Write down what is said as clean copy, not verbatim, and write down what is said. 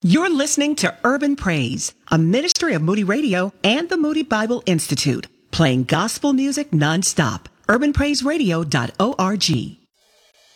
You're listening to Urban Praise, a ministry of Moody Radio and the Moody Bible Institute, playing gospel music nonstop. UrbanPraiseRadio.org.